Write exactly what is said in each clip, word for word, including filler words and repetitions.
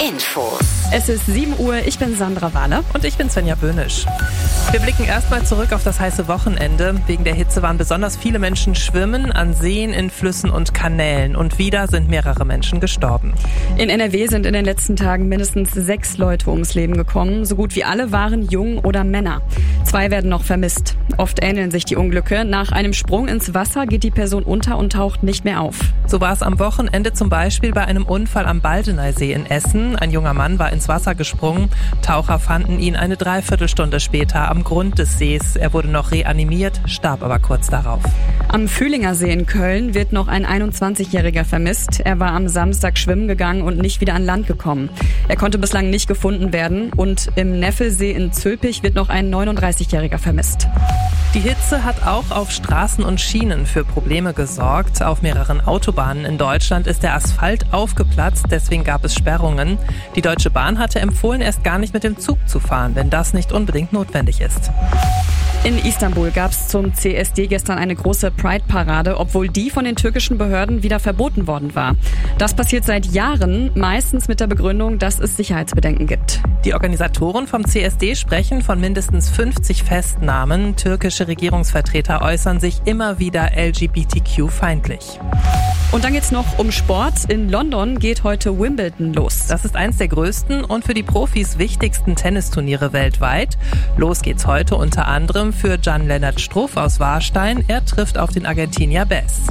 Infos. Es ist sieben Uhr, ich bin Sandra Wahler. Und ich bin Svenja Böhnisch. Wir blicken erstmal zurück auf das heiße Wochenende. Wegen der Hitze waren besonders viele Menschen schwimmen, an Seen, in Flüssen und Kanälen. Und wieder sind mehrere Menschen gestorben. In N R W sind in den letzten Tagen mindestens sechs Leute ums Leben gekommen. So gut wie alle waren Jungen oder Männer. Zwei werden noch vermisst. Oft ähneln sich die Unglücke. Nach einem Sprung ins Wasser geht die Person unter und taucht nicht mehr auf. So war es am Wochenende zum Beispiel bei einem Unfall am Baldeneysee in Essen. Ein junger Mann war ins Wasser gesprungen. Taucher fanden ihn eine Dreiviertelstunde später am Grund des Sees. Er wurde noch reanimiert, starb aber kurz darauf. Am Fühlinger See in Köln wird noch ein einundzwanzigjähriger vermisst. Er war am Samstag schwimmen gegangen und nicht wieder an Land gekommen. Er konnte bislang nicht gefunden werden. Und im Neffelsee in Zülpich wird noch ein neununddreißigjähriger vermisst. Die Hitze hat auch auf Straßen und Schienen für Probleme gesorgt. Auf mehreren Autobahnen in Deutschland ist der Asphalt aufgeplatzt, deswegen gab es Sperrungen. Die Deutsche Bahn hatte empfohlen, erst gar nicht mit dem Zug zu fahren, wenn das nicht unbedingt notwendig ist. In Istanbul gab es zum C S D gestern eine große Pride-Parade, obwohl die von den türkischen Behörden wieder verboten worden war. Das passiert seit Jahren, meistens mit der Begründung, dass es Sicherheitsbedenken gibt. Die Organisatoren vom C S D sprechen von mindestens fünfzig Festnahmen. Türkische Regierungsvertreter äußern sich immer wieder L G B T Q-feindlich. Und dann geht's noch um Sport. In London geht heute Wimbledon los. Das ist eins der größten und für die Profis wichtigsten Tennisturniere weltweit. Los geht's heute unter anderem für Jan-Lennart Struff aus Warstein. Er trifft auf den Argentinier Bess.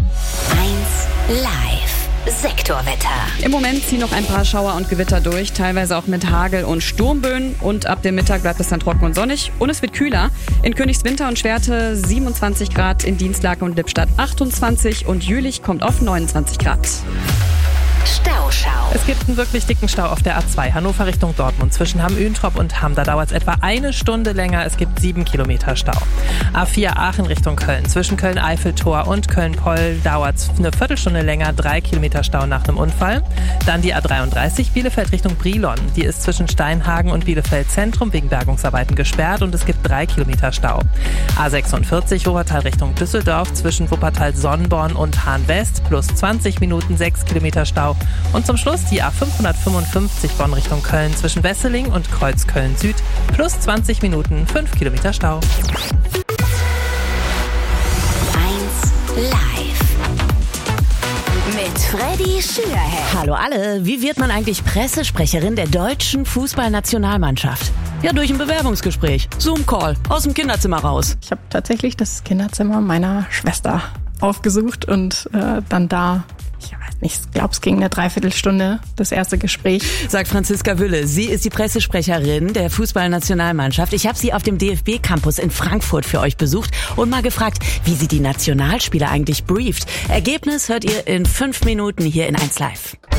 eins Live. Sektorwetter. Im Moment ziehen noch ein paar Schauer und Gewitter durch, teilweise auch mit Hagel und Sturmböen. Und ab dem Mittag bleibt es dann trocken und sonnig. Und es wird kühler. In Königswinter und Schwerte siebenundzwanzig Grad, in Dienstlaken und Lippstadt achtundzwanzig und Jülich kommt auf neunundzwanzig Grad. Stauschau. Es gibt einen wirklich dicken Stau auf der A zwei Hannover Richtung Dortmund zwischen Hamm-Üntrop und Hamm. Da dauert es etwa eine Stunde länger. Es gibt sieben Kilometer Stau. A vier Aachen Richtung Köln zwischen Köln-Eiffeltor und Köln-Poll dauert es eine Viertelstunde länger. Drei Kilometer Stau nach einem Unfall. Dann die A dreiunddreißig Bielefeld Richtung Brilon. Die ist zwischen Steinhagen und Bielefeld Zentrum wegen Bergungsarbeiten gesperrt und es gibt drei Kilometer Stau. A sechsundvierzig Wuppertal Richtung Düsseldorf zwischen Wuppertal-Sonnborn und Hahn-West plus zwanzig Minuten, sechs Kilometer Stau. Und zum Schluss die A fünfhundertfünfundfünfzig Bonn Richtung Köln zwischen Wesseling und Kreuzköln Süd plus zwanzig Minuten, fünf Kilometer Stau. eins Live. Mit Freddy Schürheck. Hallo alle, wie wird man eigentlich Pressesprecherin der deutschen Fußballnationalmannschaft? Ja, durch ein Bewerbungsgespräch. Zoom-Call, aus dem Kinderzimmer raus. Ich habe tatsächlich das Kinderzimmer meiner Schwester aufgesucht und äh, dann da, ich weiß nicht, ich glaube, es ging eine Dreiviertelstunde, das erste Gespräch. Sagt Franziska Wülle. Sie ist die Pressesprecherin der Fußballnationalmannschaft. Ich habe sie auf dem D F B-Campus in Frankfurt für euch besucht und mal gefragt, wie sie die Nationalspieler eigentlich brieft. Ergebnis hört ihr in fünf Minuten hier in eins Live.